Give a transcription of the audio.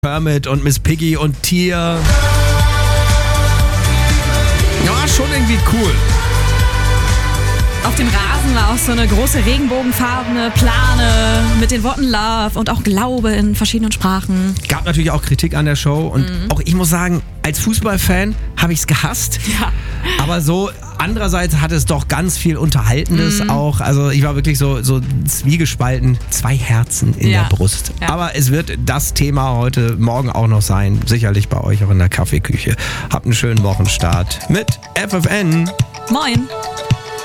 Kermit und Miss Piggy und Tier. Ja, schon irgendwie cool. Auf dem Rasen war auch so eine große regenbogenfarbene Plane mit den Worten Love und auch Glaube in verschiedenen Sprachen. Gab natürlich auch Kritik an der Show und auch ich muss sagen, als Fußballfan habe ich es gehasst. Ja. Aber so andererseits hat es doch ganz viel Unterhaltendes auch. Also ich war wirklich so zwiegespalten, 2 Herzen in der Brust. Ja. Aber es wird das Thema heute Morgen auch noch sein. Sicherlich bei euch auch in der Kaffeeküche. Habt einen schönen Wochenstart mit FFN. Moin.